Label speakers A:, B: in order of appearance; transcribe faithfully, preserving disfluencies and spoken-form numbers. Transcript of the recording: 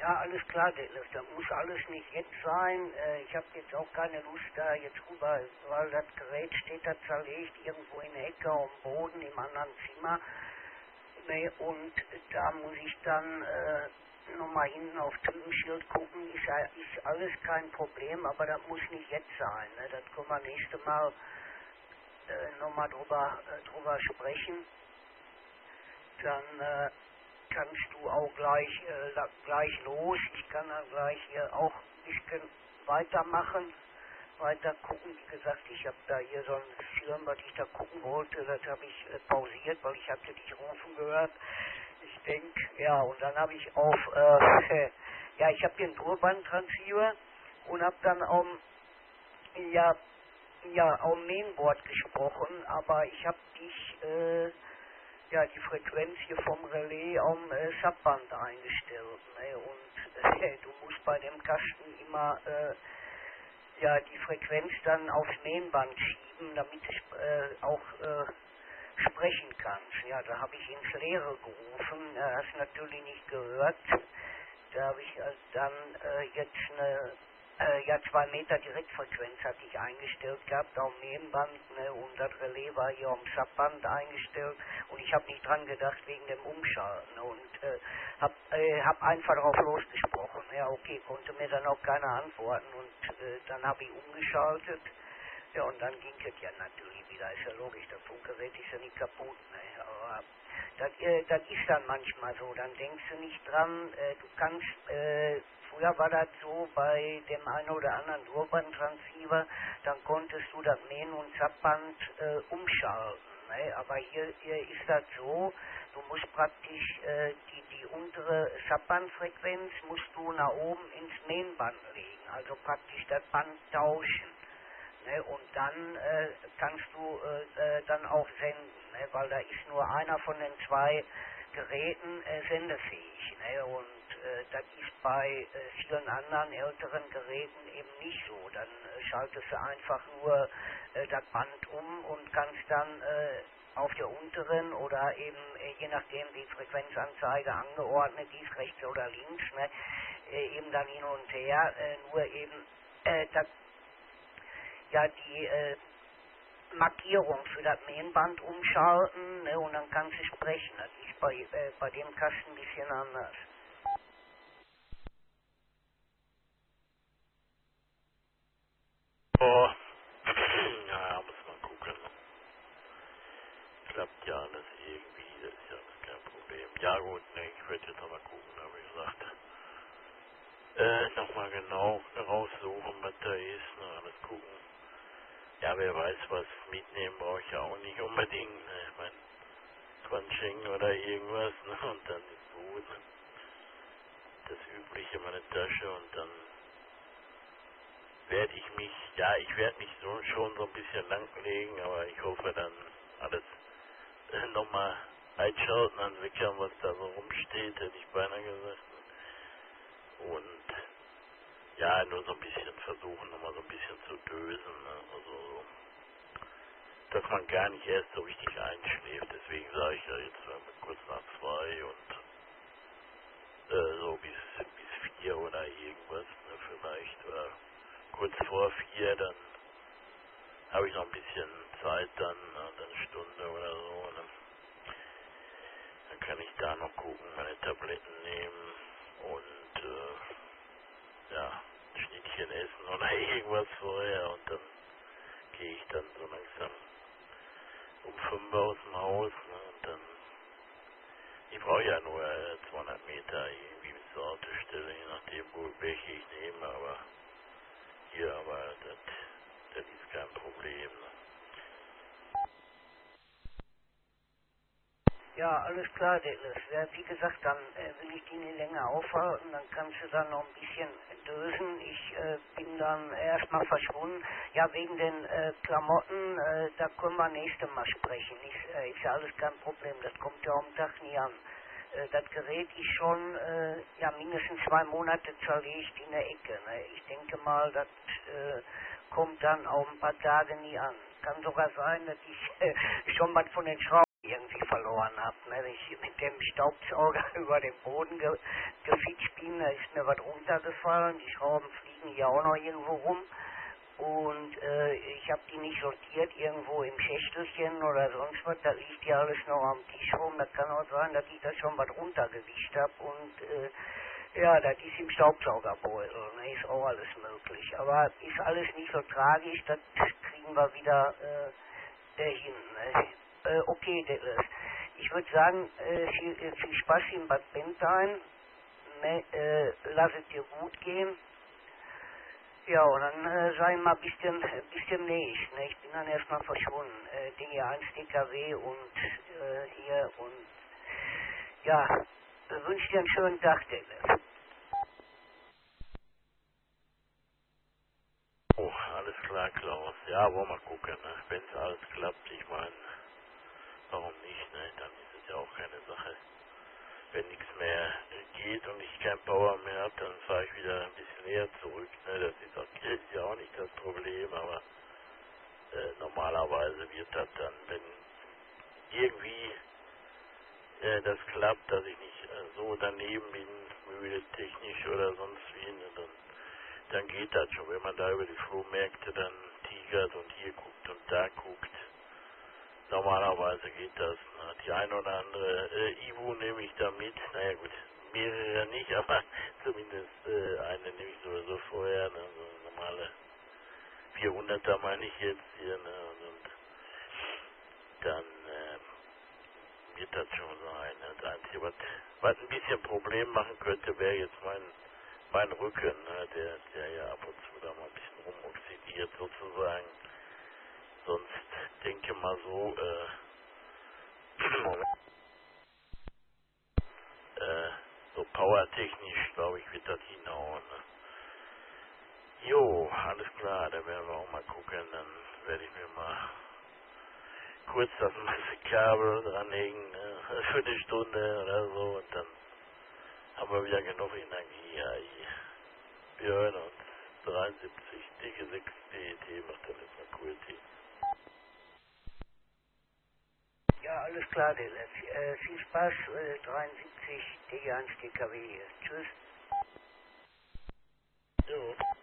A: Ja, alles klar, Detlef, das muss alles nicht jetzt sein. Äh, ich habe jetzt auch keine Lust da jetzt rüber, weil das Gerät steht da zerlegt irgendwo in der Ecke am Boden im anderen Zimmer. Nee, und da muss ich dann äh, nochmal hinten auf Typenschild gucken. Ist, ja- ist alles kein Problem, aber das muss nicht jetzt sein. Ne? Das können wir nächste Mal äh, nochmal drüber, äh, drüber sprechen. Dann äh, kannst du auch gleich, äh, la- gleich los. Ich kann dann gleich hier auch ein bisschen weitermachen, weiter gucken. Wie gesagt, ich habe da hier so ein Film, was ich da gucken wollte, das habe ich äh, pausiert, weil ich hatte dich rufen gehört. Ich denke, ja, und dann habe ich auf, äh, ja, ich habe hier einen Tourband-Transceiver und habe dann auf, ja, ja, auf dem Mainboard gesprochen, aber ich habe dich, äh, ja, die Frequenz hier vom Relais am äh, Subband eingestellt. Ne? Und äh, du musst bei dem Kasten immer äh, ja, die Frequenz dann aufs Mainband schieben, damit du äh, auch äh, sprechen kannst. Ja, da habe ich ins Leere gerufen, äh, hast natürlich nicht gehört. Da habe ich äh, dann äh, jetzt eine äh, ja, zwei Meter Direktfrequenz hatte ich eingestellt gehabt auf dem Nebenband, ne, und das Relais war hier am Subband eingestellt und ich habe nicht dran gedacht wegen dem Umschalten und äh, habe äh, hab einfach drauf losgesprochen. Ja, okay, konnte mir dann auch keiner antworten und äh, dann habe ich umgeschaltet. Ja, und dann ging es ja natürlich wieder, ist ja logisch, das Funkgerät ist ja nicht kaputt, ne, aber das, äh, das ist dann manchmal so, dann denkst du nicht dran, äh, du kannst, äh, früher war das so, bei dem einen oder anderen Durband-Transceiver, dann konntest du das Main- und Subband äh, umschalten, ne? Aber hier, hier ist das so, du musst praktisch äh, die, die untere Subbandfrequenz musst du nach oben ins Mainband legen, also praktisch das Band tauschen. Ne, und dann äh, kannst du äh, äh, dann auch senden, ne, weil da ist nur einer von den zwei Geräten äh, sendefähig. Ne, und äh, das ist bei äh, vielen anderen älteren Geräten eben nicht so. Dann äh, schaltest du einfach nur äh, das Band um und kannst dann äh, auf der unteren oder eben, äh, je nachdem wie Frequenzanzeige angeordnet ist, rechts oder links, ne, äh, eben dann hin und her, äh, nur eben äh, das ja, die äh, Markierung für das Mainband umschalten, ne, und dann kannst du sprechen. Das ist bei, äh, bei dem Kasten ein bisschen anders.
B: Oh, naja, muss man gucken. Klappt ja alles irgendwie, das ist ja alles kein Problem. Ja gut, ne, ich werde jetzt aber gucken, aber wie gesagt, äh, nochmal genau raussuchen, was da ist, ne, alles gucken. Ja, wer weiß, was mitnehmen brauche ich ja auch nicht unbedingt, ne, ich mein, zwanzig oder irgendwas, ne, und dann ist gut, ne, das Übliche in meine Tasche und dann werde ich mich, ja, ich werde mich so schon so ein bisschen langlegen, aber ich hoffe dann alles äh, nochmal einschalten, an Weckern, was da so rumsteht, hätte ich beinahe gesagt. Und ja, nur so ein bisschen versuchen, nochmal so ein bisschen zu dösen, ne? Also so, dass man gar nicht erst so richtig einschläft. Deswegen sage ich ja jetzt äh, kurz nach zwei und äh, so bis bis vier oder irgendwas, ne, vielleicht, oder kurz vor vier, dann habe ich noch ein bisschen Zeit dann, ne, dann eine Stunde oder so, ne? Dann kann ich da noch gucken, meine Tabletten nehmen und äh, ja, ein Schnittchen essen oder irgendwas vorher und dann gehe ich dann so langsam um fünf aus dem Haus, ne, und dann, ich brauche ja nur äh, zweihundert Meter irgendwie bis zur Autostelle, je nachdem, wo welche ich nehme, aber hier, aber das, das ist kein Problem, ne.
A: Ja, alles klar, Detlef. Ja, wie gesagt, dann äh, will ich die nicht länger aufhalten, dann kannst du dann noch ein bisschen dösen. Ich äh, bin dann erstmal verschwunden. Ja, wegen den äh, Klamotten, äh, da können wir nächstes Mal sprechen. Ist, äh, ist ja alles kein Problem, das kommt ja am Tag nie an. Äh, das Gerät ist schon äh, ja, mindestens zwei Monate zerlegt in der Ecke. Ne? Ich denke mal, das äh, kommt dann auch ein paar Tage nie an. Kann sogar sein, dass ich äh, schon was von den Schrauben irgendwie ich verloren habe. Ne? Wenn ich mit dem Staubsauger über den Boden ge gefitscht bin, da ist mir was runtergefallen. Die Schrauben fliegen hier auch noch irgendwo rum. Und äh, ich habe die nicht sortiert irgendwo im Schächtelchen oder sonst was. Da liegt ja alles noch am Tisch rum. Da kann auch sein, dass ich da schon was runtergewischt habe. Und äh, ja, das ist im Staubsaugerbeutel. Ne? Ist auch alles möglich. Aber ist alles nicht so tragisch. Das kriegen wir wieder äh, äh, hin. Ne? Äh, okay, Dennis. Ich würde sagen, äh, viel, äh, viel Spaß in Bad Bentheim. Ne? Äh, lass es dir gut gehen. Ja, und dann äh, sag ich mal bis, dem, bis demnächst. Ne? Ich bin dann erstmal verschwunden. Äh, D G eins D K W und äh, hier und ja, wünsche dir einen schönen Tag, Dennis.
B: Oh, alles klar, Klaus. Ja, wollen wir mal gucken, ne? Wenn es alles klappt, ich meine, warum nicht, ne? Dann ist es ja auch keine Sache. Wenn nichts mehr geht und ich keinen Power mehr habe, dann fahre ich wieder ein bisschen näher zurück, ne? Das ist, auch, ist ja auch nicht das Problem, aber äh, normalerweise wird das dann, wenn irgendwie äh, das klappt, dass ich nicht äh, so daneben bin, müde technisch oder sonst wie, ne? dann dann geht das schon. Wenn man da über die Flohmärkte dann tigert und hier guckt und da guckt, normalerweise geht das. Ne? Die ein oder andere äh, Ibu nehme ich da mit, naja gut, mehrere nicht, aber zumindest äh, eine nehme ich sowieso vorher, ne? So eine normale vierhunderter meine ich jetzt hier, ne? Und dann äh, wird das schon sein. Ne? Das Einzige, was, was ein bisschen Problem machen könnte, wäre jetzt mein Mein Rücken, ne, der, der ja ab und zu da mal ein bisschen rumoxidiert sozusagen. Sonst denke mal so, äh, Moment, äh, so powertechnisch, glaube ich, wird das hinhauen. Ne? Jo, alles klar, da werden wir auch mal gucken. Dann werde ich mir mal kurz das Kabel dranhängen, ne, für eine Stunde oder so. Und dann haben wir wieder genug Energie. Ja, wir hören uns. dreiundsiebzig, D G sechs, D E T macht dann jetzt mal Q T.
A: Ja, alles klar, Dennis. Äh, viel Spaß, äh, dreiundsiebzig D G eins D K W hier. Tschüss.
B: Jo.